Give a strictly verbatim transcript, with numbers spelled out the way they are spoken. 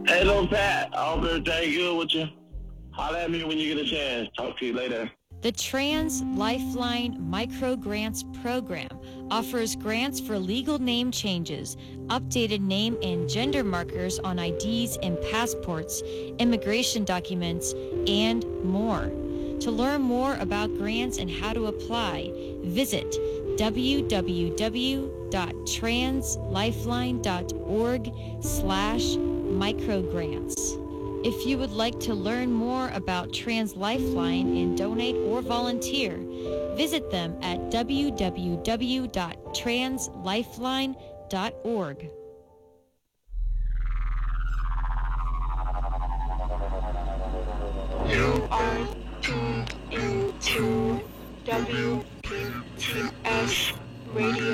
Hey, little Pat. I hope everything good with you. Holler at me when you get a chance. Talk to you later. The Trans Lifeline Micro Grants Program offers grants for legal name changes, updated name and gender markers on I Ds and passports, immigration documents, and more. To learn more about grants and how to apply, visit w w w dot translifeline dot org slash microgrants. If you would like to learn more about Trans Lifeline and donate or volunteer, visit them at w w w dot translifeline dot org. You are tuned into W P T S Radio.